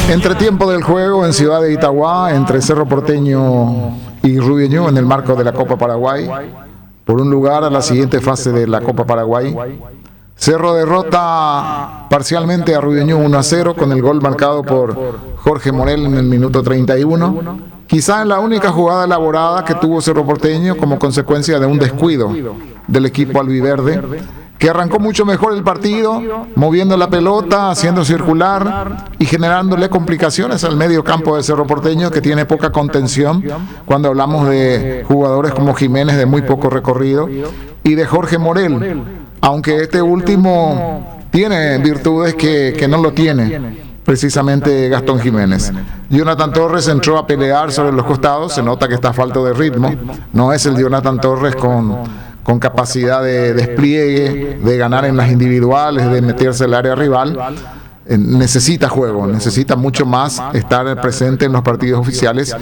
Entretiempo del juego en Ciudad de Itagua entre Cerro Porteño y Rubio Ñu en el marco de la Copa Paraguay por un lugar a la siguiente fase de la Copa Paraguay. Cerro derrota parcialmente a Rubio Ñu 1-0 con el gol marcado por Jorge Morel en el minuto 31. Quizá la única jugada elaborada que tuvo Cerro Porteño como consecuencia de un descuido del equipo albiverde, que arrancó mucho mejor el partido, moviendo la pelota, haciendo circular y generándole complicaciones al medio campo de Cerro Porteño, que tiene poca contención cuando hablamos de jugadores como Jiménez de muy poco recorrido y de Jorge Morel, aunque este último tiene virtudes que no lo tiene precisamente Gastón Jiménez. Jonathan Torres entró a pelear sobre los costados, se nota que está falto de ritmo, no es el Jonathan Torres con capacidad de despliegue, de ganar en las individuales, de meterse al área rival. Necesita juego, necesita mucho más estar presente en los partidos oficiales